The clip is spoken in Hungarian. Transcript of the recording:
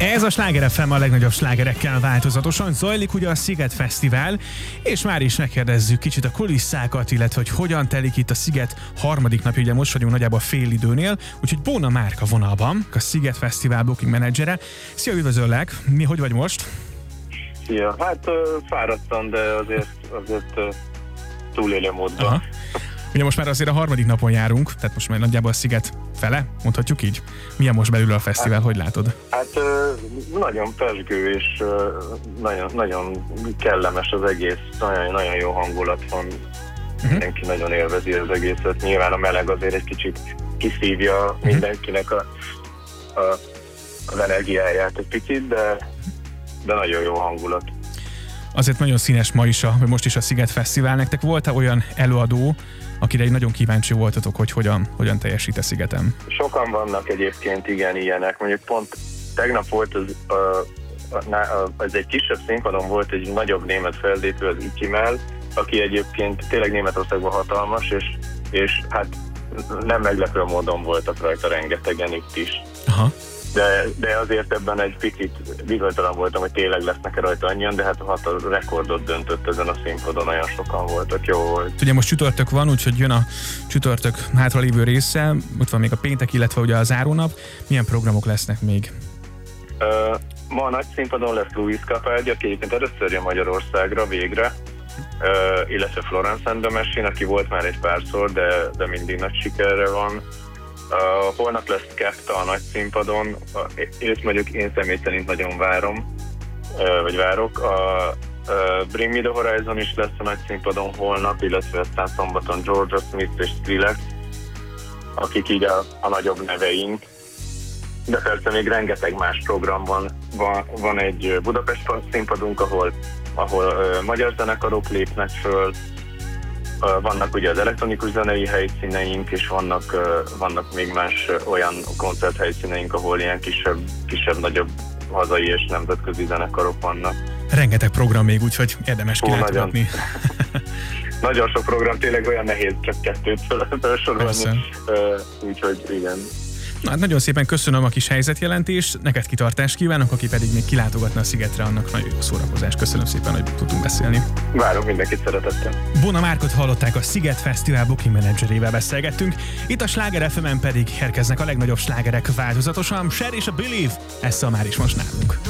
Ez a Sláger FM a legnagyobb slágerekkel változatosan zajlik ugye a Sziget Fesztivál, és már is megkérdezzük kicsit a kulisszákat, illetve hogy hogyan telik itt a Sziget harmadik napja, ugye most vagyunk nagyjából fél időnél, úgyhogy Bóna Márk a vonalban, a Sziget Fesztivál booking menedzsere. Szia, üdvözöllek! Hogy vagy most? Szia, hát fáradtan, de azért túlélő módban. Aha. Ugye most már azért a harmadik napon járunk, tehát most már nagyjából a Sziget fele, mondhatjuk így. Milyen most belül a fesztivál, hogy látod? Hát nagyon pezsgő és nagyon kellemes az egész, nagyon jó hangulat van. Mindenki nagyon élvezi az egészet. Nyilván a meleg azért egy kicsit kiszívja mindenkinek az energiáját egy picit, de nagyon jó hangulat. Azért nagyon színes ma is, vagy most is a Sziget Fesztivál. Nektek volt-e olyan előadó, akire nagyon kíváncsi voltatok, hogy hogyan teljesít a Szigeten? Sokan vannak egyébként, igen, ilyenek. Mondjuk pont tegnap volt az egy kisebb színpadon volt egy nagyobb német fellépő, az Ikimel, aki egyébként tényleg Németországban hatalmas, és hát nem meglepő módon voltak rajta rengetegen itt is. Aha. De azért ebben egy picit bizonytalan voltam, hogy tényleg lesznek-e rajta annyian, de hát a rekordot döntött ezen a színpadon, nagyon sokan voltak, jó volt. Ugye most csütörtök van, úgyhogy jön a csütörtök hátralévő része, ott van még a péntek, illetve ugye a zárónap. Milyen programok lesznek még? Ma a nagy színpadon lesz Louis Capaldi, aki egyébként először jön Magyarországra végre, illetve Florence and the Machine, aki volt már egy párszor, de mindig nagy sikerre van. Holnap lesz Skepta a nagy színpadon, őt mondjuk én személy szerint nagyon várom, vagy várok. Bring Me The Horizon is lesz a nagy színpadon holnap, illetve aztán szombaton Georgia Smith és Skrillex, akik így a nagyobb neveink. De persze még rengeteg más program van egy Budapest színpadunk, ahol magyar zenekarok lépnek föl, vannak ugye az elektronikus zenei helyszíneink, és vannak még más olyan koncerthelyszíneink, ahol ilyen kisebb-nagyobb hazai és nemzetközi zenekarok vannak. Rengeteg program még, úgyhogy érdemes kilátogatni. Nagyon sok program, tényleg olyan nehéz csak kettőt felsorolni. Úgyhogy igen. Na, hát nagyon szépen köszönöm a kis helyzetjelentést, neked kitartást kívánok, aki pedig még kilátogatna a Szigetre, annak nagyon jó szórakozás. Köszönöm szépen, hogy tudtunk beszélni. Várok mindenkit szeretettel. Bóna Márkot hallották, a Sziget Fesztivál booking menedzserével beszélgettünk. Itt a Sláger FM-en pedig érkeznek a legnagyobb slágerek változatosan. Cher és a Believe, ez már is most nálunk.